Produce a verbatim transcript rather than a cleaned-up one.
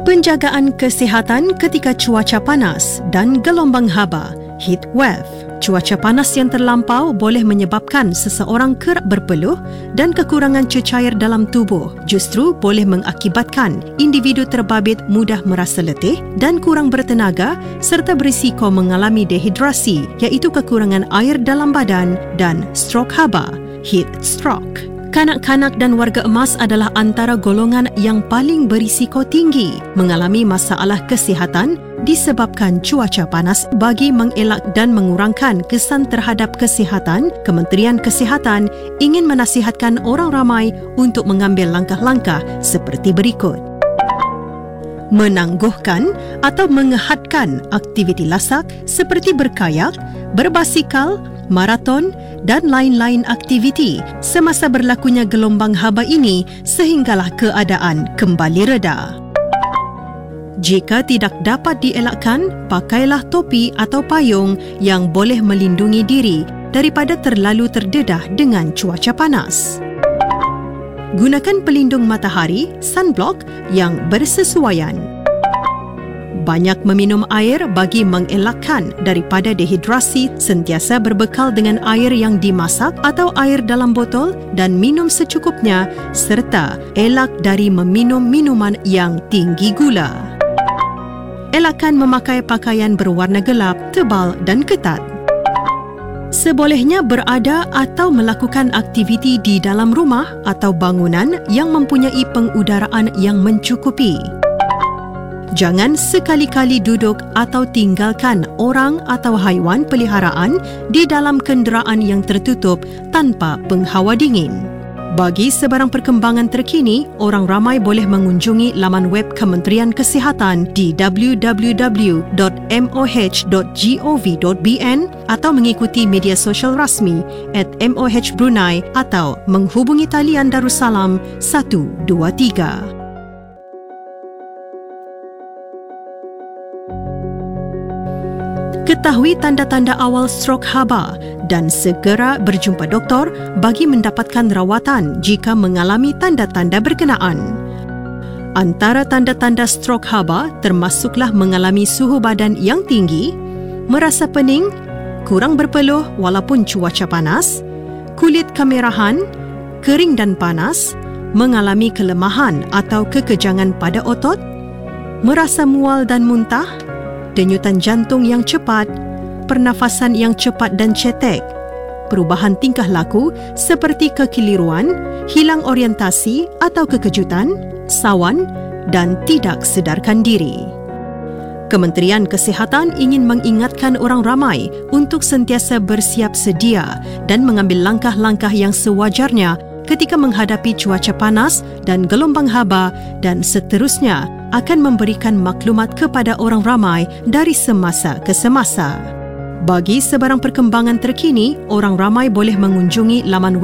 Penjagaan kesihatan ketika cuaca panas dan gelombang haba, heat wave. Cuaca panas yang terlampau boleh menyebabkan seseorang kerap berpeluh dan kekurangan cecair dalam tubuh. Justru boleh mengakibatkan individu terbabit mudah merasa letih dan kurang bertenaga serta berisiko mengalami dehidrasi, iaitu kekurangan air dalam badan, dan stroke haba, heat stroke. Kanak-kanak dan warga emas adalah antara golongan yang paling berisiko tinggi mengalami masalah kesihatan disebabkan cuaca panas. Bagi mengelak dan mengurangkan kesan terhadap kesihatan, Kementerian Kesihatan ingin menasihatkan orang ramai untuk mengambil langkah-langkah seperti berikut. Menangguhkan atau mengehadkan aktiviti lasak seperti berkayak, berbasikal, maraton dan lain-lain aktiviti semasa berlakunya gelombang haba ini sehinggalah keadaan kembali reda. Jika tidak dapat dielakkan, pakailah topi atau payung yang boleh melindungi diri daripada terlalu terdedah dengan cuaca panas. Gunakan pelindung matahari, sunblock yang bersesuaian. Banyak meminum air bagi mengelakkan daripada dehidrasi. Sentiasa berbekal dengan air yang dimasak atau air dalam botol dan minum secukupnya, serta elak dari meminum minuman yang tinggi gula. Elakkan memakai pakaian berwarna gelap, tebal dan ketat. Sebolehnya berada atau melakukan aktiviti di dalam rumah atau bangunan yang mempunyai pengudaraan yang mencukupi. Jangan sekali-kali duduk atau tinggalkan orang atau haiwan peliharaan di dalam kenderaan yang tertutup tanpa penghawa dingin. Bagi sebarang perkembangan terkini, orang ramai boleh mengunjungi laman web Kementerian Kesihatan di w w w dot m o h dot gov dot b n atau mengikuti media sosial rasmi at m o h brunei atau menghubungi talian Darussalam satu dua tiga. Ketahui tanda-tanda awal stroke haba dan segera berjumpa doktor bagi mendapatkan rawatan jika mengalami tanda-tanda berkenaan. Antara tanda-tanda stroke haba termasuklah mengalami suhu badan yang tinggi, merasa pening, kurang berpeluh walaupun cuaca panas, kulit kemerahan, kering dan panas, mengalami kelemahan atau kekejangan pada otot, merasa mual dan muntah, denyutan jantung yang cepat, pernafasan yang cepat dan cetek, perubahan tingkah laku seperti kekeliruan, hilang orientasi atau kekejutan, sawan dan tidak sedarkan diri. Kementerian Kesihatan ingin mengingatkan orang ramai untuk sentiasa bersiap sedia dan mengambil langkah-langkah yang sewajarnya ketika menghadapi cuaca panas dan gelombang haba, dan seterusnya akan memberikan maklumat kepada orang ramai dari semasa ke semasa. Bagi sebarang perkembangan terkini, orang ramai boleh mengunjungi laman